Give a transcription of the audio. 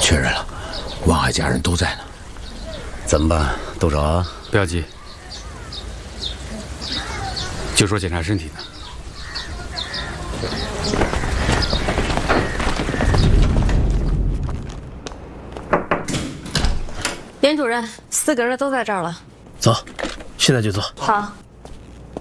确认了，王海家人都在呢。 怎么办？动手啊？ 不要急，就说检查身体呢。 严主任，4个人都在这儿了。 走，现在就走。 好。